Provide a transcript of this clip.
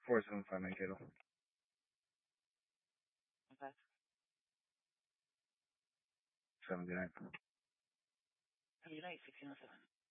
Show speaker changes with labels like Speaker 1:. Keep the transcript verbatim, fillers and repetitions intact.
Speaker 1: four seven five Mankato.
Speaker 2: Okay.
Speaker 1: seventy-nine.
Speaker 2: seventy-nine, sixteen oh seven.